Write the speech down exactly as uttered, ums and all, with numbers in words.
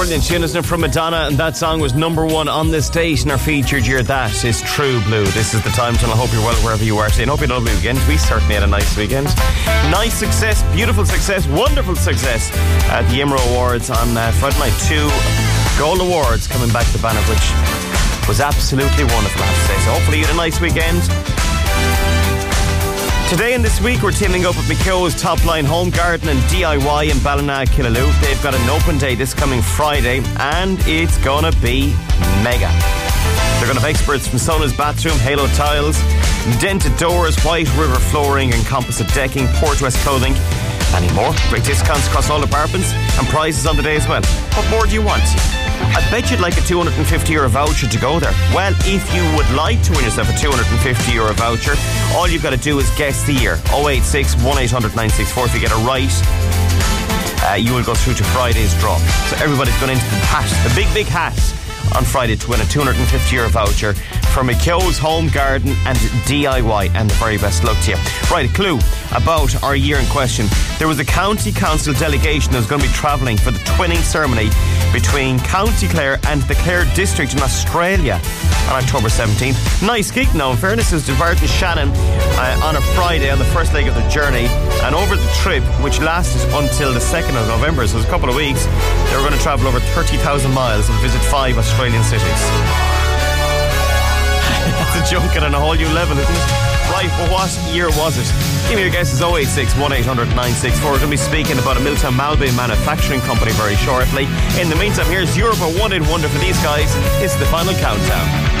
Brilliant tune, isn't it, from Madonna? And that song was number one on this date in our featured year. That is True Blue. This is the time tunnel. I hope you're well wherever you are today. And hope you had a lovely weekend. We certainly had a nice weekend. Nice success, beautiful success, wonderful success at the I M R O Awards on uh, Friday night. Two gold awards coming back to Bannock, which was absolutely wonderful, I have to say. So hopefully you had a nice weekend. Today and this week we're teaming up with McKeogh's Top Line Home Garden and D I Y in Ballina, Killaloe. They've got an open day this coming Friday and it's gonna be mega. They're gonna have experts from Sona's Bathroom, Halo Tiles, Dented Doors, White River Flooring and Composite Decking, Port West Clothing, and more. Great discounts across all departments and prizes on the day as well. What more do you want? I bet you'd like a two hundred fifty euro voucher to go there. Well, if you would like to win yourself a two hundred fifty euro voucher, all you've got to do is guess the year. oh eight six, one eight hundred, nine six four. If you get it right, uh, you will go through to Friday's draw. So everybody's going into the hat, the big, big hat on Friday to win a two hundred fifty euro voucher for McKeogh's Home Garden and D I Y, and the very best luck to you. Right, a clue about our year in question. There was a county council delegation that was going to be travelling for the twinning ceremony between County Clare and the Clare District in Australia on October seventeenth. Nice gig now, in fairness. It was Devart and Shannon uh, on a Friday on the first leg of the journey, and over the trip, which lasted until the second of November, so it was a couple of weeks, they were going to travel over thirty thousand miles and visit five Australian cities. That's a junket on a whole new level, isn't it? Right, but what year was it? Give me your guesses. oh eight six, one eight hundred, nine six four. We're going to be speaking about a Milltown Malbay manufacturing company very shortly. In the meantime, here's Europe, a one-hit wonder for these guys. It's the final countdown.